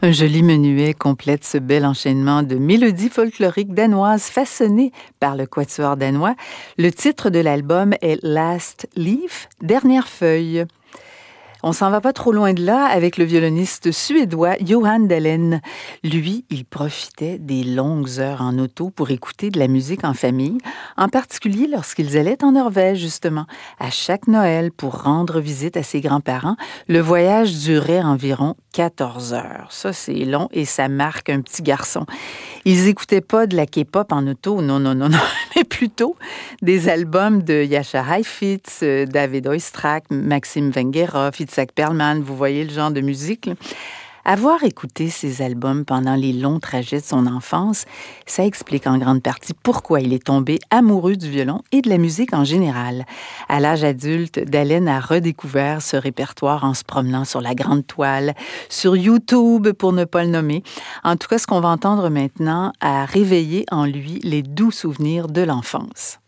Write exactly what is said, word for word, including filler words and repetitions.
Un joli menuet complète ce bel enchaînement de mélodies folkloriques danoises façonnées par le quatuor danois. Le titre de l'album est Last Leaf, dernière feuille. On s'en va pas trop loin de là avec le violoniste suédois Johan Dalen. Lui, il profitait des longues heures en auto pour écouter de la musique en famille, en particulier lorsqu'ils allaient en Norvège, justement. À chaque Noël, pour rendre visite à ses grands-parents, le voyage durait environ quatorze heures. Ça, c'est long et ça marque un petit garçon. Ils écoutaient pas de la K-pop en auto, non, non, non, non, mais plutôt des albums de Jascha Heifetz, David Oistrakh, Maxime Vengerov, Itzhak Perlman, vous voyez le genre de musique, là. Avoir écouté ces albums pendant les longs trajets de son enfance, ça explique en grande partie pourquoi il est tombé amoureux du violon et de la musique en général. À l'âge adulte, Dalen a redécouvert ce répertoire en se promenant sur la grande toile, sur YouTube pour ne pas le nommer. En tout cas, ce qu'on va entendre maintenant a réveillé en lui les doux souvenirs de l'enfance.